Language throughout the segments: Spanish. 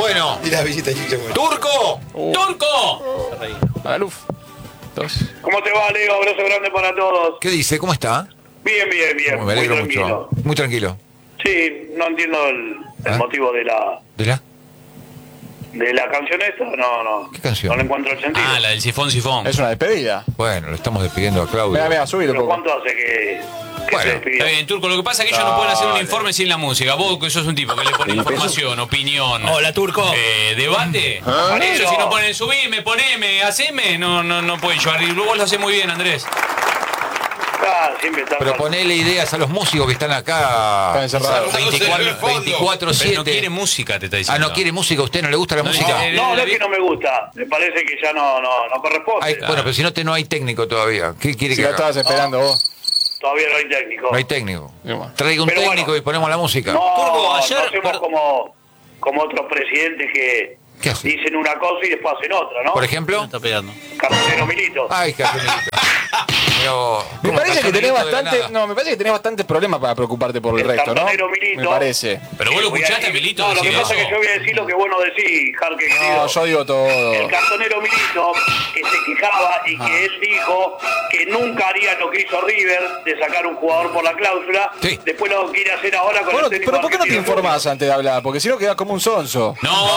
Bueno. Y la visita Chicha Bueno. ¡Turco! ¡Turco! A la luz. Dos. ¿Cómo te va, Leo? Abrazo grande para todos. ¿Qué dice? ¿Cómo está? Bien. Me alegro muy mucho. tranquilo. Muy tranquilo. Sí, no entiendo el motivo de la canción esta. No. ¿Qué canción? No le encuentro el sentido. Ah, la del sifón. Es una despedida. Bueno, lo estamos despidiendo a Claudio. Mira, subilo un ¿Pero poco. cuánto hace que Bueno, se despidió? Está bien, Turco, lo que pasa es que ellos no pueden hacer un informe sin la música. Vos que sos un tipo que le pone información, opinión. Hola, Turco. Debate. Ellos si no ponen subime, poneme, haceme, no pueden llevar. Y vos lo hacés muy bien, Andrés. Siempre está Pero ponele ideas a los músicos que están acá. Están encerrados. 24/7. Pero no quiere música, te está diciendo. ¿No quiere música? ¿A usted no le gusta la música? No es que no me gusta. Me parece que ya no corresponde. Bueno, pero si no hay técnico todavía. ¿Qué quiere Si que la haga? estabas esperando vos. Todavía no hay técnico. No hay técnico. Sí, bueno. Traiga un Pero técnico bueno. y ponemos la música. No ayer- hacemos como otros presidentes que ¿Qué hace? dicen una cosa y después hacen otra, ¿no? Por ejemplo. Está pegando. Carcelero Milito. Ay, Carmelito. Pero, Me ¿cómo parece que Carmelito tenés de la bastante. nada? No, me parece que tenés bastantes problemas para preocuparte por el resto, ¿no? cartonero Milito. Me parece. Pero vos lo Voy a escuchaste, decir- Milito, No, lo que decir pasa es eso. que yo voy a decir lo que vos no decís, Jarque, querido. No, yo digo todo. El cartonero Milito, que se quejaba y que él dijo que nunca haría lo que hizo River, de sacar un jugador por la cláusula, Sí. después lo quiere hacer ahora con Bueno, el técnico pero ¿por qué no te argentino. informás antes de hablar? Porque si no quedás como un sonso.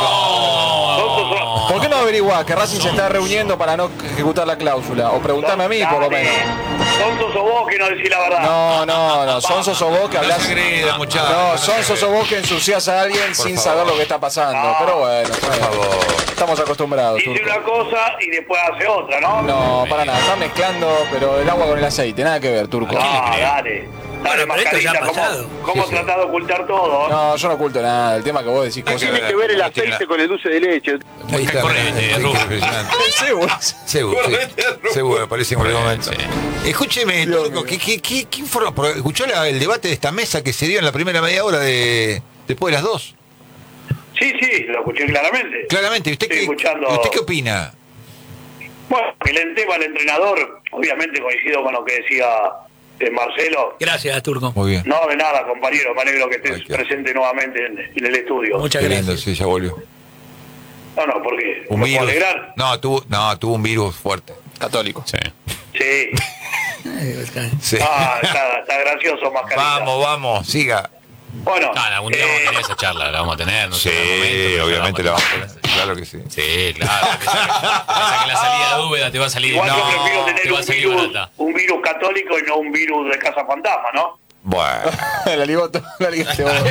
No. ¿Por qué no averiguás que Racing se está reuniendo para no ejecutar la cláusula? O preguntame a mí, por lo menos. Sonso sos vos que no decís la verdad. No, sonso sos vos que No hablás. se agreda, muchacho. No, sonso sos vos que ensuciás a alguien sin favor. saber lo que está pasando. Pero bueno, Por favor. estamos acostumbrados. Dice Turco. una cosa y después hace otra, ¿no? No, para nada, está mezclando, pero el agua con el aceite, nada que ver, Turco. Dale. Dale, Bueno, pero esto ya ha mascarita, pasado. ¿cómo tratás de ocultar todo? No, yo no oculto nada, el tema que vos decís cosas. Tiene que ver el aceite con el dulce de leche. Ahí está. Correcto, Rubén. Impresionante. Seguro. Seguro, parece un momento. Sí. Escúcheme, Turco, ¿qué informa? Porque ¿escuchó el debate de esta mesa que se dio en la primera media hora después de las 2? Sí, lo escuché claramente. Claramente, ¿y usted, Estoy escuchando. ¿usted qué opina? Bueno, el tema del entrenador, obviamente coincido con lo que decía Marcelo. Gracias, Turco. Muy bien. No, de nada, compañero, me alegro que estés Ay, qué- presente nuevamente en el estudio. Muchas Qué lindo, gracias. sí, ya volvió. No, ¿por qué? Un ¿Me puedo virus. alegrar? Tuvo un virus fuerte. Católico. Sí. Sí. Sí. Está gracioso, mascarita. Vamos, siga. Bueno, Algún día vamos a tener esa charla, la vamos a tener. No sé, en algún momento, pero obviamente la vamos vamos a tener. Claro que sí. Sí, claro. Pensá que la salida de Úbeda te va a salir. igual yo No, prefiero te tener va a salir barata. un virus católico y no un virus de casa fantasma, ¿no? Bueno. la ligoto, la ligaste vos.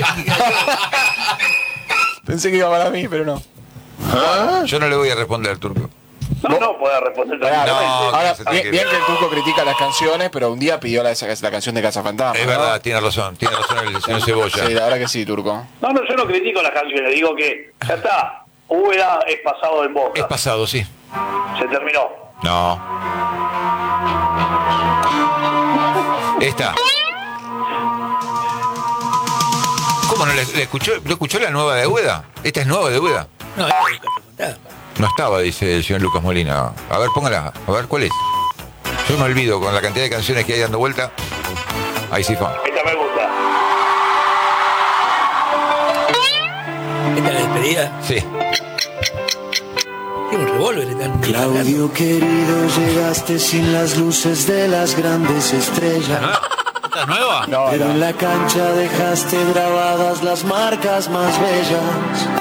Pensé que iba para mí, pero no. Yo no le voy a responder, Turco. No puede responder Pará, tranquilamente. No, ahora, se bien, tiene que- bien que el Turco critica las canciones, pero un día pidió la canción de Casa Fantasma. Es ¿no? verdad, tiene razón el señor Cebolla. Sí, la verdad que sí, Turco. No, yo no critico las canciones, digo que ya está. Úbeda es pasado en Boca. Es pasado, sí. Se terminó. No. Esta. ¿Cómo no le escuchó? ¿Lo escuchó la nueva de Úbeda? ¿Esta es nueva de Úbeda? No, es Casa Fantasma. No estaba, dice el señor Lucas Molina. A ver, póngala. A ver, ¿cuál es? Yo me olvido con la cantidad de canciones que hay dando vuelta. Ahí sí fue. Esta me gusta. Esta es la despedida. Sí. Tiene un revólver. Claudio querido, llegaste sin las luces de las grandes estrellas. ¿Esta es nueva? No, Pero no. en la cancha dejaste grabadas las marcas más bellas.